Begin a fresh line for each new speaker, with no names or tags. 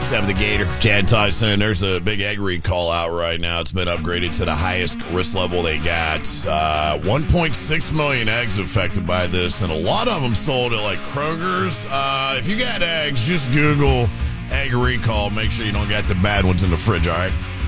97 The Gator. Chad Tyson. There's a big egg recall out right now. It's been upgraded to the highest risk level they got. 1.6 million eggs affected by this, and a lot of them sold at like Kroger's. If you got eggs, just Google egg recall. Make sure you don't got the bad ones in the fridge, all right?